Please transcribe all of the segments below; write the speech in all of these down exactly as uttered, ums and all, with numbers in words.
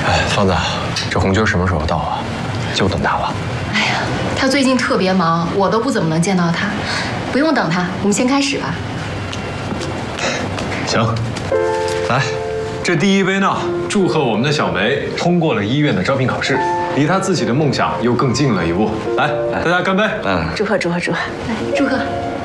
哎，芳子，这红军什么时候到啊？就等他了。 哎呀，他最近特别忙，我都不怎么能见到他。不用等他，我们先开始吧。 行，来，这第一杯呢，祝贺我们的小梅通过了医院的招聘考试，离她自己的梦想又更近了一步。来，来大家干杯！ 嗯， 祝贺祝贺祝贺！ 来，祝贺！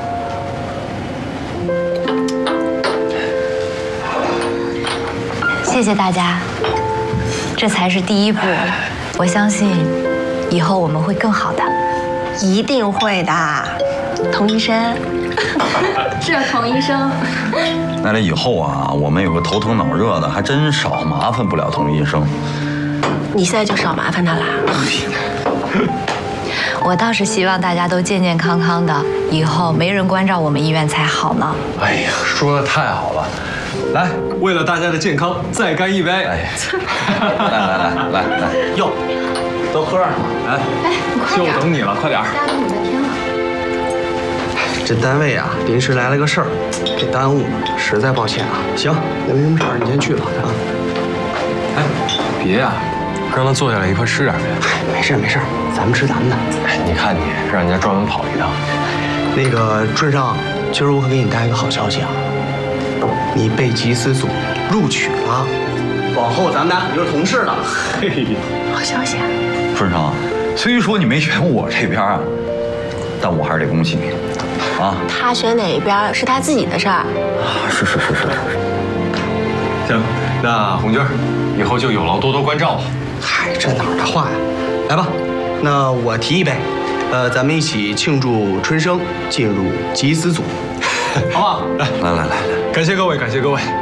谢谢大家，这才是第一步。我相信，以后我们会更好的。 一定会的，童医生。 是啊，童医生。 那这以后啊，我们有个头疼脑热的，还真少麻烦不了童医生。 你现在就少麻烦他啦。 我倒是希望大家都健健康康的，以后没人关照我们医院才好呢。 哎呀，说的太好了！来，为了大家的健康，再干一杯！哎呀， 来来来来来，哟，都喝上了。 来， 哎，你快就点， 等你了，快点儿！ 大家等你半天了。 这单位啊，临时来了个事儿，给耽误了，实在抱歉啊。行，那没什么事儿，你先去吧啊。 哎，别呀、啊，让他坐下来一块吃点呗。 没事没事，咱们吃咱们的。 哎，你看你让人家专门跑一趟。 那个顺上，今儿我可给你带一个好消息啊，你被集思组录取了，往后咱们俩可就是同事了。 嘿， 好消息啊！ 顺生，虽说你没选我这边啊，但我还是得恭喜你啊。 他选哪边是他自己的事儿。 啊，是是是是是。 行，那红军以后就有劳多多关照了。 嗨，这哪儿的话呀？来吧，那我提一杯，呃，咱们一起庆祝春生进入集思组，好不好？ 来来来来来， 感谢各位，感谢各位。